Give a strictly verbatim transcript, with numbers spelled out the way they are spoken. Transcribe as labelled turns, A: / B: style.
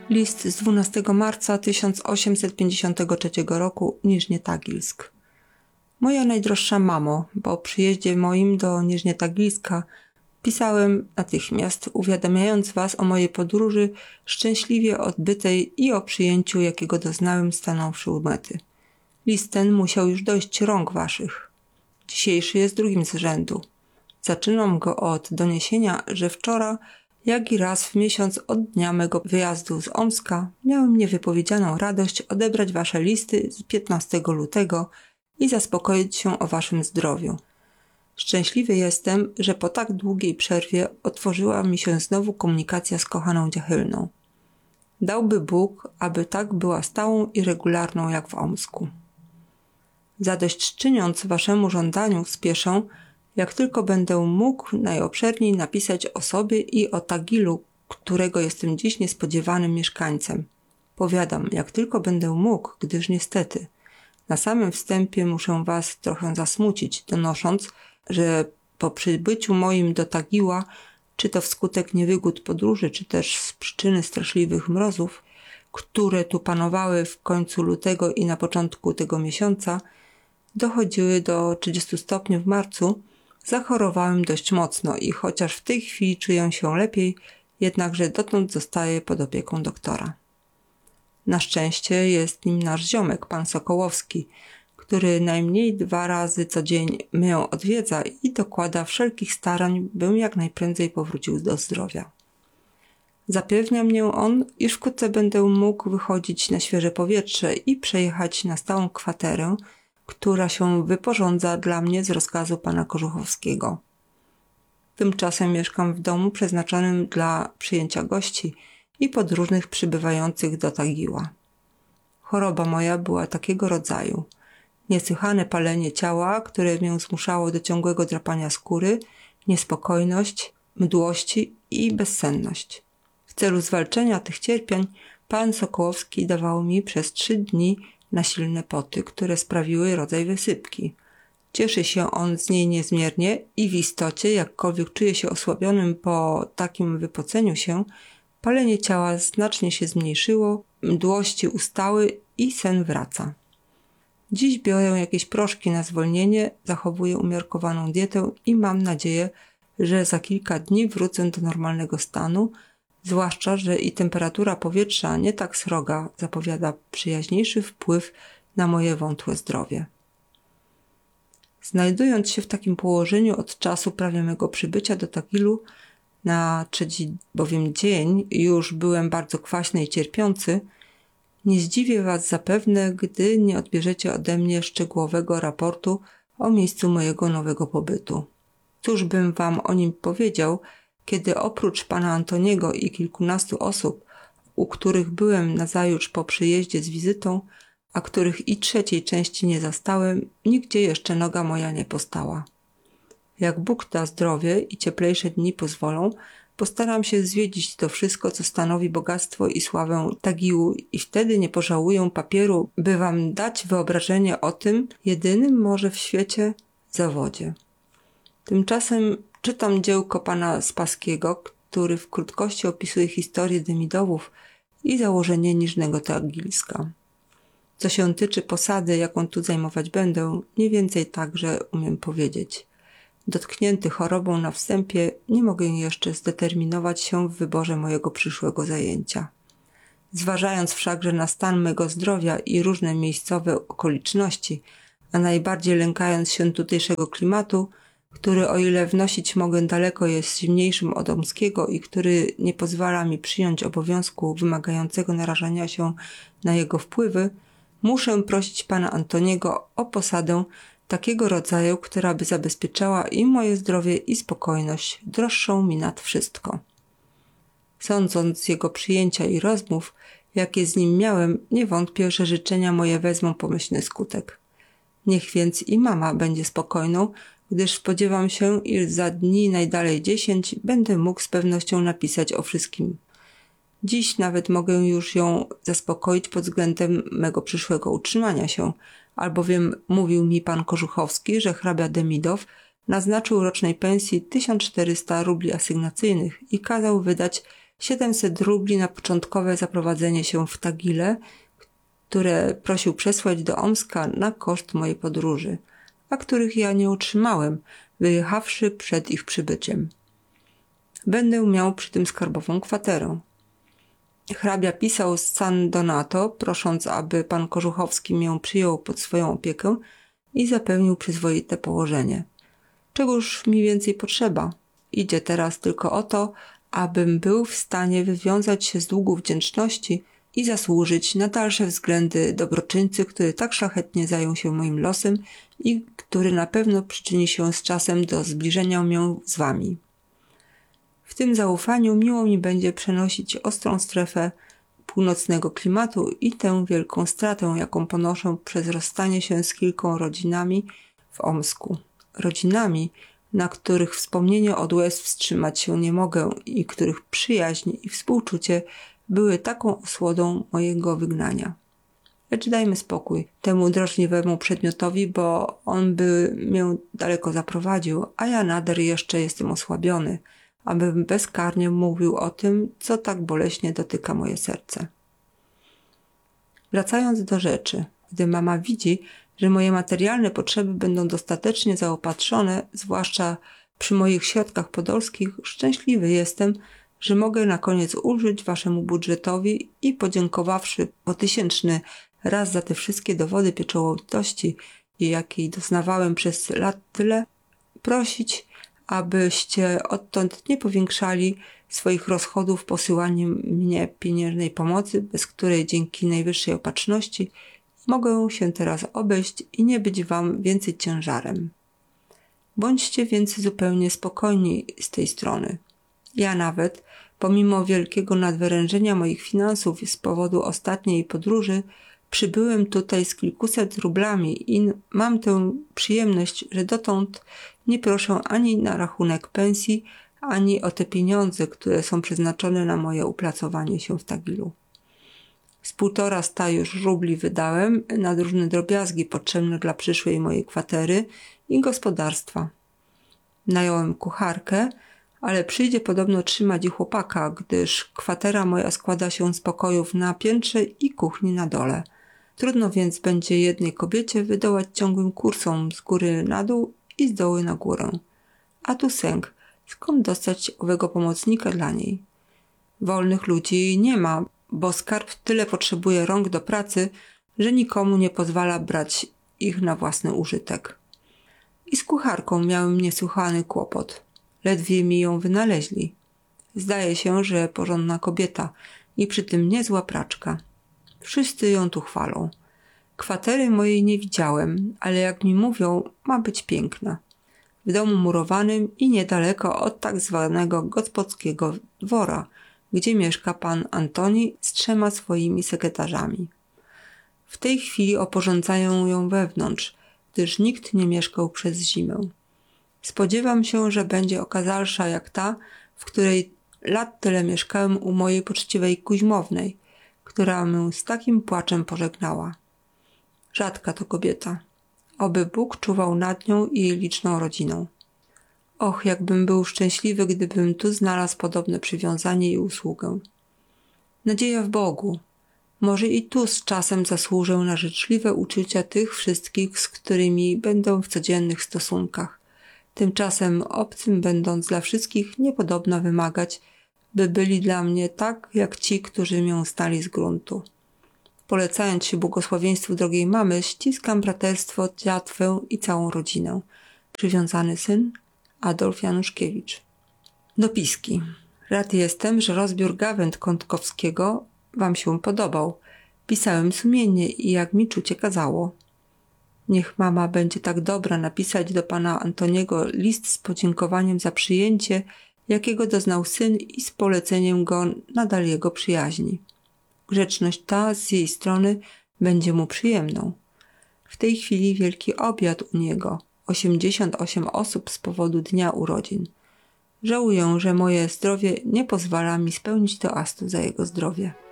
A: List z dwunastego marca tysiąc osiemset pięćdziesiątego trzeciego roku, Niżnie Tagilsk. Moja najdroższa mamo, po przyjeździe moim do Niżnie Tagilska pisałem natychmiast, uwiadamiając was o mojej podróży szczęśliwie odbytej i o przyjęciu, jakiego doznałem stanąwszy u mety. List ten musiał już dojść rąk waszych. Dzisiejszy jest drugim z rzędu. Zaczynam go od doniesienia, że wczoraj, jak i raz w miesiąc od dnia mego wyjazdu z Omska, miałem niewypowiedzianą radość odebrać wasze listy z piętnastego lutego i zaspokoić się o waszym zdrowiu. Szczęśliwy jestem, że po tak długiej przerwie otworzyła mi się znowu komunikacja z kochaną Dziechylną. Dałby Bóg, aby tak była stałą i regularną jak w Omsku. Zadośćczyniąc waszemu żądaniu, spieszę, jak tylko będę mógł, najobszerniej napisać o sobie i o Tagilu, którego jestem dziś niespodziewanym mieszkańcem. Powiadam, jak tylko będę mógł, gdyż niestety na samym wstępie muszę was trochę zasmucić, donosząc, że po przybyciu moim do Tagiła, czy to wskutek niewygód podróży, czy też z przyczyny straszliwych mrozów, które tu panowały w końcu lutego i na początku tego miesiąca, dochodziły do trzydziestu stopni w marcu, zachorowałem dość mocno i chociaż w tej chwili czuję się lepiej, jednakże dotąd zostaję pod opieką doktora. Na szczęście jest nim nasz ziomek, pan Sokołowski, który najmniej dwa razy co dzień mnie odwiedza i dokłada wszelkich starań, bym jak najprędzej powrócił do zdrowia. Zapewnia mnie on, iż wkrótce będę mógł wychodzić na świeże powietrze i przejechać na stałą kwaterę, która się wyporządza dla mnie z rozkazu pana Korzuchowskiego. Tymczasem mieszkam w domu przeznaczonym dla przyjęcia gości i podróżnych przybywających do Tagiła. Choroba moja była takiego rodzaju. Niesłychane palenie ciała, które mnie zmuszało do ciągłego drapania skóry, niespokojność, mdłości i bezsenność. W celu zwalczenia tych cierpień pan Sokołowski dawał mi przez trzy dni na silne poty, które sprawiły rodzaj wysypki. Cieszy się on z niej niezmiernie i w istocie, jakkolwiek czuje się osłabionym po takim wypoceniu się, palenie ciała znacznie się zmniejszyło, mdłości ustały i sen wraca. Dziś biorę jakieś proszki na zwolnienie, zachowuję umiarkowaną dietę i mam nadzieję, że za kilka dni wrócę do normalnego stanu, zwłaszcza, że i temperatura powietrza nie tak sroga zapowiada przyjaźniejszy wpływ na moje wątłe zdrowie. Znajdując się w takim położeniu od czasu prawie mego przybycia do Tagilu, na trzeci bowiem dzień już byłem bardzo kwaśny i cierpiący, nie zdziwię was zapewne, gdy nie odbierzecie ode mnie szczegółowego raportu o miejscu mojego nowego pobytu. Cóż bym wam o nim powiedział, kiedy oprócz pana Antoniego i kilkunastu osób, u których byłem nazajutrz po przyjeździe z wizytą, a których i trzeciej części nie zastałem, nigdzie jeszcze noga moja nie postała. Jak Bóg da zdrowie i cieplejsze dni pozwolą, postaram się zwiedzić to wszystko, co stanowi bogactwo i sławę Tagiłu i wtedy nie pożałuję papieru, by wam dać wyobrażenie o tym jedynym może w świecie zawodzie. Tymczasem czytam dziełko pana Spaskiego, który w krótkości opisuje historię Demidowów i założenie Niżnego Tagilska. Co się tyczy posady, jaką tu zajmować będę, mniej więcej także umiem powiedzieć. Dotknięty chorobą na wstępie, nie mogę jeszcze zdeterminować się w wyborze mojego przyszłego zajęcia. Zważając wszakże na stan mego zdrowia i różne miejscowe okoliczności, a najbardziej lękając się tutejszego klimatu, który o ile wnosić mogę daleko jest zimniejszym od omskiego i który nie pozwala mi przyjąć obowiązku wymagającego narażania się na jego wpływy, muszę prosić pana Antoniego o posadę takiego rodzaju, która by zabezpieczała i moje zdrowie i spokojność, droższą mi nad wszystko. Sądząc z jego przyjęcia i rozmów, jakie z nim miałem, nie wątpię, że życzenia moje wezmą pomyślny skutek. Niech więc i mama będzie spokojną, gdyż spodziewam się, iż za dni najdalej dziesięć będę mógł z pewnością napisać o wszystkim. Dziś nawet mogę już ją zaspokoić pod względem mego przyszłego utrzymania się, albowiem mówił mi pan Korzuchowski, że hrabia Demidow naznaczył rocznej pensji tysiąc czterysta rubli asygnacyjnych i kazał wydać siedemset rubli na początkowe zaprowadzenie się w Tagile, które prosił przesłać do Omska na koszt mojej podróży, a których ja nie otrzymałem, wyjechawszy przed ich przybyciem. Będę miał przy tym skarbową kwaterę. Hrabia pisał z San Donato, prosząc, aby pan Korzuchowski mię przyjął pod swoją opiekę i zapewnił przyzwoite położenie. Czegoż mi więcej potrzeba? Idzie teraz tylko o to, abym był w stanie wywiązać się z długu wdzięczności i zasłużyć na dalsze względy dobroczyńcy, który tak szlachetnie zajął się moim losem i który na pewno przyczyni się z czasem do zbliżenia mnie z wami. W tym zaufaniu miło mi będzie przenosić ostrą strefę północnego klimatu i tę wielką stratę, jaką ponoszę przez rozstanie się z kilką rodzinami w Omsku. Rodzinami, na których wspomnienie od łez wstrzymać się nie mogę i których przyjaźń i współczucie były taką osłodą mojego wygnania. Lecz dajmy spokój temu drażliwemu przedmiotowi, bo on by mnie daleko zaprowadził, a ja nader jeszcze jestem osłabiony, abym bezkarnie mówił o tym, co tak boleśnie dotyka moje serce. Wracając do rzeczy, gdy mama widzi, że moje materialne potrzeby będą dostatecznie zaopatrzone, zwłaszcza przy moich środkach podolskich, szczęśliwy jestem, że mogę na koniec ulżyć waszemu budżetowi i podziękowawszy po tysięczny raz za te wszystkie dowody pieczołowitości, jakiej doznawałem przez lat tyle, prosić, abyście odtąd nie powiększali swoich rozchodów posyłaniem mnie pieniężnej pomocy, bez której dzięki najwyższej opatrzności mogę się teraz obejść i nie być wam więcej ciężarem. Bądźcie więc zupełnie spokojni z tej strony. Ja nawet, pomimo wielkiego nadwyrężenia moich finansów z powodu ostatniej podróży, przybyłem tutaj z kilkuset rublami i mam tę przyjemność, że dotąd nie proszę ani na rachunek pensji, ani o te pieniądze, które są przeznaczone na moje uplacowanie się w Tagilu. Z półtora sta już rubli wydałem na różne drobiazgi potrzebne dla przyszłej mojej kwatery i gospodarstwa. Nająłem kucharkę, ale przyjdzie podobno trzymać i chłopaka, gdyż kwatera moja składa się z pokojów na piętrze i kuchni na dole. Trudno więc będzie jednej kobiecie wydołać ciągłym kursom z góry na dół i z dołu na górę. A tu sęk, skąd dostać owego pomocnika dla niej? Wolnych ludzi nie ma, bo skarb tyle potrzebuje rąk do pracy, że nikomu nie pozwala brać ich na własny użytek. I z kucharką miałem niesłychany kłopot. Ledwie mi ją wynaleźli. Zdaje się, że porządna kobieta i przy tym niezła praczka. Wszyscy ją tu chwalą. Kwatery mojej nie widziałem, ale jak mi mówią, ma być piękna. W domu murowanym i niedaleko od tak zwanego gospodskiego dwora, gdzie mieszka pan Antoni z trzema swoimi sekretarzami. W tej chwili oporządzają ją wewnątrz, gdyż nikt nie mieszkał przez zimę. Spodziewam się, że będzie okazalsza jak ta, w której lat tyle mieszkałem u mojej poczciwej Kuźmownej, która mnie z takim płaczem pożegnała. Rzadka to kobieta. Oby Bóg czuwał nad nią i jej liczną rodziną. Och, jakbym był szczęśliwy, gdybym tu znalazł podobne przywiązanie i usługę. Nadzieja w Bogu. Może i tu z czasem zasłużę na życzliwe uczucia tych wszystkich, z którymi będę w codziennych stosunkach. Tymczasem obcym będąc dla wszystkich niepodobna wymagać, by byli dla mnie tak, jak ci, którzy mię stali z gruntu. Polecając się błogosławieństwu drogiej mamy, ściskam braterstwo, dziatwę i całą rodzinę. Przywiązany syn Adolf Januszkiewicz. Dopiski. Rad jestem, że rozbiór gawęd Kątkowskiego wam się podobał. Pisałem sumiennie i jak mi czucie kazało. Niech mama będzie tak dobra napisać do pana Antoniego list z podziękowaniem za przyjęcie, jakiego doznał syn i z poleceniem go nadal jego przyjaźni. Grzeczność ta z jej strony będzie mu przyjemną. W tej chwili wielki obiad u niego. osiemdziesiąt osiem osób z powodu dnia urodzin. Żałuję, że moje zdrowie nie pozwala mi spełnić toastu za jego zdrowie.